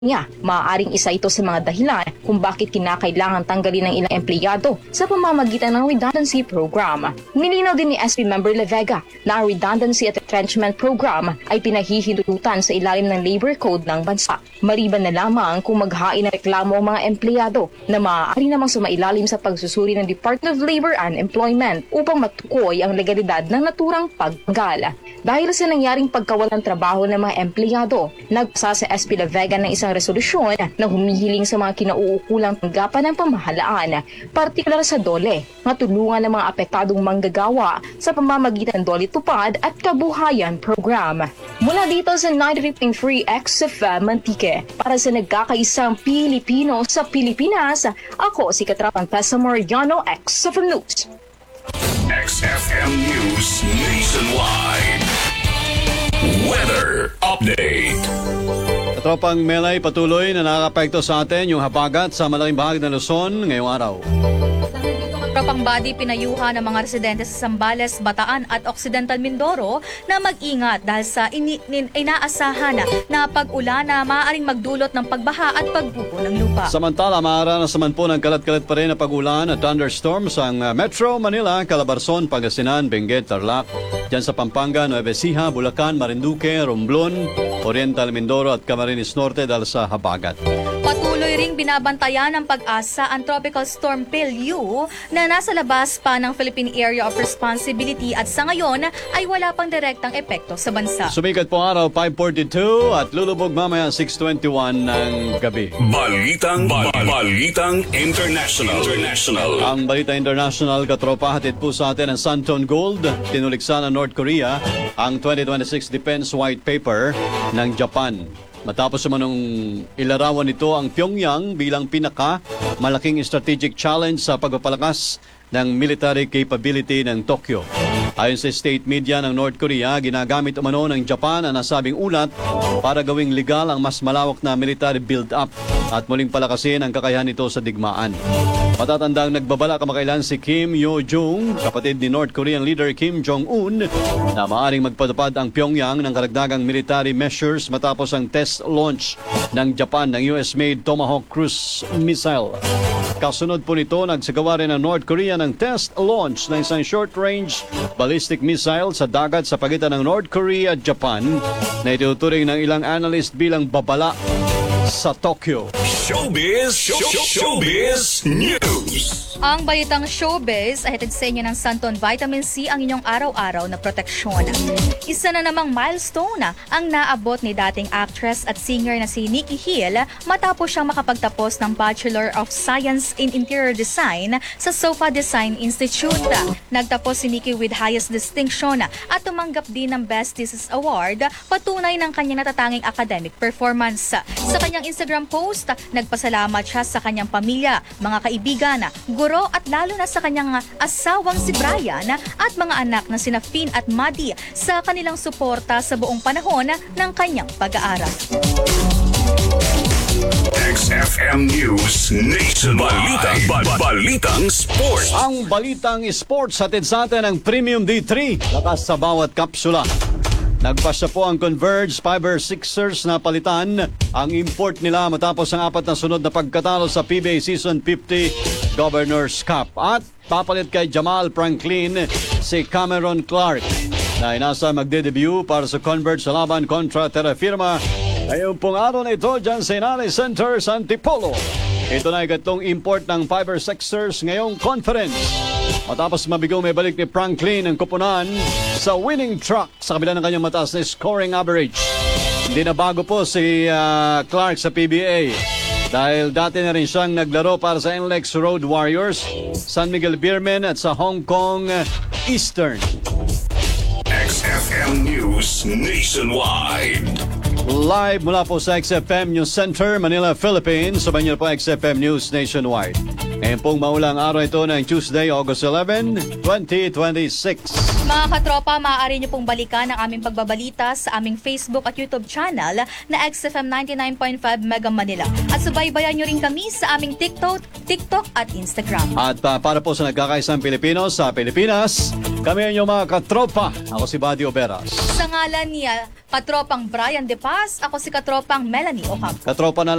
niya. Maaaring isa ito sa mga dahilan kung bakit kinakailangan tanggalin ng ilang empleyado sa pamamagitan ng redundancy program. Nilinaw din ni SP Member Levega na ang redundancy at retrenchment program ay pinahihintulutan sa ilalim ng labor code ng bansa. Maliban na lamang kung maghain ng reklamo ang mga empleyado na maaari namang sumailalim sa pagsusuri ng Department of Labor and Employment upang matukoy ang legalidad ng naturang pagtanggal. Dahil sa nangyaring pagkawalang trabaho ng mga empleyado, nagpasa sa SP Levega ng isang resolusyon na humihiling sa mga kinauukulang tanggapan ng pamahalaan, partikular sa DOLE, matulungan ng mga apektadong manggagawa sa pamamagitan ng DOLE Tupad at Kabuhayan Program. Mula dito sa 93.3 XFM Mantique, para sa nagkakaisang Pilipino sa Pilipinas, ako si Katrapan Tessa Moriano, XFM News. XFM News Nationwide. Weather Update. Katropang Melay, patuloy na nakakapekto sa atin yung habagat sa malaking bahagi ng Luzon ngayong araw. Katropang Body, pinayuhan ng mga residente sa Zambales, Bataan at Occidental Mindoro na mag-ingat dahil sa inaasahan na pag-ulan na maaaring magdulot ng pagbaha at pagbubo ng lupa. Samantala, maaranas naman po ng kalat-kalat pa rin na pag-ulan at thunderstorms ang Metro Manila, Calabarzon, Pangasinan, Benguet, Tarlac, dyan sa Pampanga, Nueva Ecija, Bulacan, Marinduque, Romblon, Oriental Mindoro at Camarines Norte dahil sa habagat. Patuloy ring binabantayan ng Pag-asa ang Tropical Storm Pelu na nasa labas pa ng Philippine Area of Responsibility at sa ngayon ay wala pang direktang epekto sa bansa. Sumikat po araw 5:42 at lulubog mamaya 6:21 ng gabi. Balitang International. Ang Balita International, katropa, hatid po sa atin ang Santon Gold. Tinuliksa ng North Korea ang 2026 Defense White Paper ng Japan. Matapos naman nung ilarawan nito ang Pyongyang bilang malaking strategic challenge sa pagpapalakas ng military capability ng Tokyo. Ayon sa state media ng North Korea, ginagamit umano ng Japan ang nasabing ulat para gawing legal ang mas malawak na military build-up at muling palakasin ang kakayahan nito sa digmaan. Matatandang nagbabala kamakailan si Kim Yo-jong, kapatid ni North Korean leader Kim Jong-un, na maaaring magpatupad ang Pyongyang ng karagdagang military measures matapos ang test launch ng Japan ng US-made Tomahawk cruise missile. Kasunod po nito, nagsagawa rin ang North Korea ng test launch ng isang short-range ballistic missile sa dagat sa pagitan ng North Korea at Japan na ituturing ng ilang analyst bilang babala sa Tokyo. Showbiz News. Ang balitang showbiz ay hatid sa inyo ng Santon Vitamin C, ang inyong araw-araw na proteksyon. Isa na namang milestone ang naabot ni dating actress at singer na si Nikki Hill matapos siyang makapagtapos ng Bachelor of Science in Interior Design sa SOFA Design Institute. Nagtapos si Nikki with highest distinction at tumanggap din ng Best Thesis Award, patunay ng kanyang natatanging academic performance. Sa kanyang Instagram post, nagpasalamat siya sa kanyang pamilya, mga kaibigan, guro at lalo na sa kanyang asawang si Brian at mga anak na sina Finn at Maddie sa kanilang suporta sa buong panahon ng kanyang pag-aaral. XFM News Nationwide. Balitang Sports. Ang Balitang Sports hatid sa atin ang Premium D3. Lakas sa bawat kapsula. Nagpasya po ang Converge Fiber Sixers na palitan ang import nila matapos ang 4 na sunod na pagkatalo sa PBA Season 50 Governors Cup. At papalit kay Jamal Franklin si Cameron Clark na inasa magde-debut para sa Converge sa laban kontra Terra Firma ngayong pong araw na ito dyan sa Inali Center sa Antipolo. Ito na ikatlong import ng Fiber Sixers ngayong conference. Matapos mabigo, may balik ni Franklin ang kupunan sa winning track sa kabila ng kanyang mataas na scoring average. Hindi na bago po si Clark sa PBA dahil dati na rin siyang naglaro para sa NLEX Road Warriors, San Miguel Beermen at sa Hong Kong Eastern. XFM News Nationwide. Live mula po sa XFM News Center, Manila, Philippines. Sabayan niyo po XFM News Nationwide. Ngayon pong maulang araw ito ng Tuesday, August 11, 2026. Mga katropa, maaari niyo pong balikan ang aming pagbabalita sa aming Facebook at YouTube channel na XFM 99.5 Mega Manila. At subaybayan niyo rin kami sa aming TikTok at Instagram. At para po sa nagkakaisang Pilipino sa Pilipinas, kami ang inyong mga katropa. Ako si Buddy Oberas. Sa ngalan niya, katropang Brian De Paz, ako si katropang Melanie Ocampo. Katropa na